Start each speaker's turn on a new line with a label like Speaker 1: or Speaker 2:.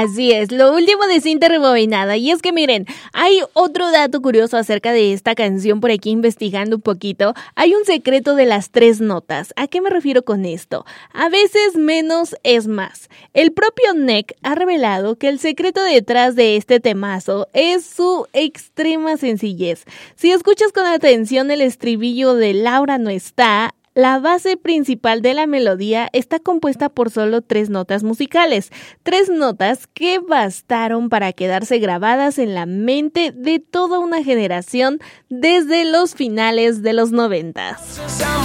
Speaker 1: Así es, lo último de cinta rebobinada. Y es que miren, hay otro dato curioso acerca de esta canción por aquí investigando un poquito. Hay un secreto de las 3 notas. ¿A qué me refiero con esto? A veces menos es más. El propio Nek ha revelado que el secreto detrás de este temazo es su extrema sencillez. Si escuchas con atención el estribillo de Laura no está, la base principal de la melodía está compuesta por solo 3 notas musicales, 3 notas que bastaron para quedarse grabadas en la mente de toda una generación desde los finales de los 90.